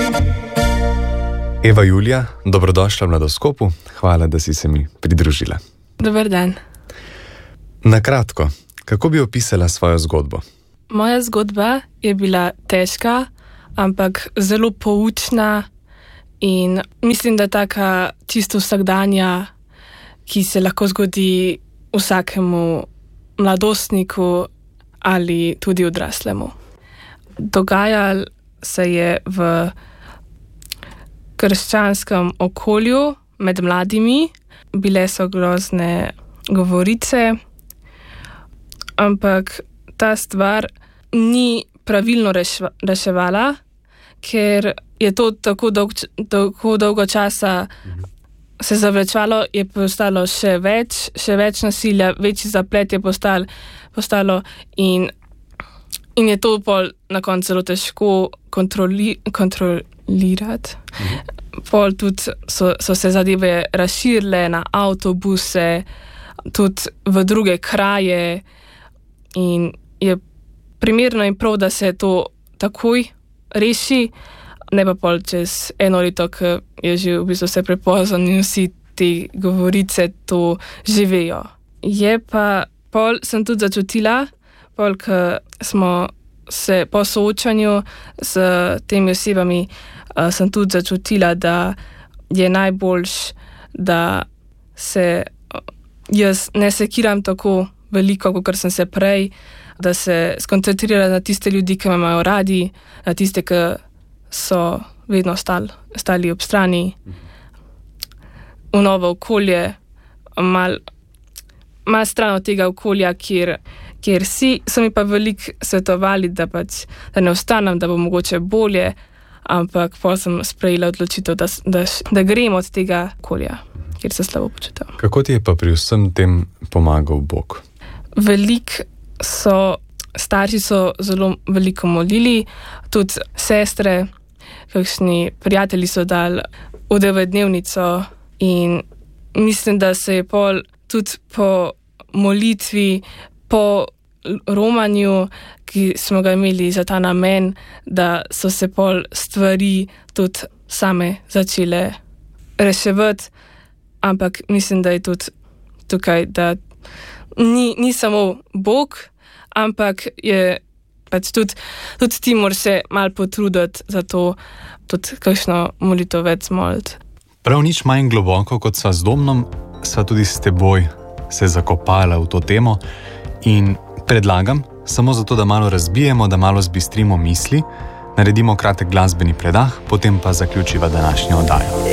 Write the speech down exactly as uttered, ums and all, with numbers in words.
Eva Julija, dobrodošla v Mladoskopu. Hvala, da si se mi pridružila. Dober dan. Na kratko, kako bi opisala svojo zgodbo? Moja zgodba je bila težka, ampak zelo poučna in mislim, da taka čisto vsakdanja, ki se lahko zgodi vsakemu mladostniku ali tudi odraslemu. Dogajalo se je v krščanskem okolju med mladimi, bile so grozne govorice, ampak ta stvar ni pravilno rešva, reševala, ker je to tako, dolg, tako dolgo časa se zavlečevalo, je postalo še več, še več nasilja, večji zaplet je postal, postalo in, in je to pol na koncu zelo težko kontroli, kontrolirati. Mhm. Pol tudi so, so se zadeve razširile na avtobuse, tudi v druge kraje in je primerno in prav, da se to takoj reši, ne pa pol čez eno leto, ki je že v bistvu vse prepozno in vsi te govorice to živejo. Je pa pol sem tudi začutila, pol, ko smo se po soočanju s temi osebami, uh, sem tudi začutila, da je najboljš, da se jaz ne sekiram tako veliko, kot sem se prej, da se skoncentriram na tiste ljudi, ki me imajo radi, na tiste, ki so vedno stali, stali ob strani, v novo okolje, mal, mal stran od tega okolja, kjer, kjer si, so mi pa veliko svetovali, da pač, da ne ostanem, da bo mogoče bolje, ampak potem sem sprejela odločitev, da, da, da grem od tega okolja, kjer se slabo počutim. Kako ti je pa pri vsem tem pomagal Bog? Veliko so, starši so zelo veliko molili, tudi sestre, kakšni prijatelji so dali v devetdnevnico in mislim, da se je pol tudi po molitvi, po romanju, ki smo ga imeli za ta namen, da so se pol stvari tudi same začele reševati, ampak mislim, da je tudi tukaj, da ni, ni samo Bog, ampak je pač tudi, tudi ti moraš se malo potruditi za to, tudi kakšno molitev več moliti. Prav nič manj globoko, kot sva z Domnom, sva tudi s teboj se zakopala v to temo in predlagam, samo zato, da malo razbijemo, da malo zbistrimo misli, naredimo kratek glasbeni predah, potem pa zaključiva današnjo oddajo.